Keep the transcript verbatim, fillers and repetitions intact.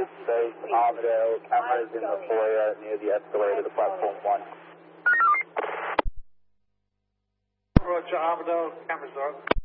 Base, Armadale, cameras in the foyer near the escalator to platform one. Roger, Armadale, cameras are up.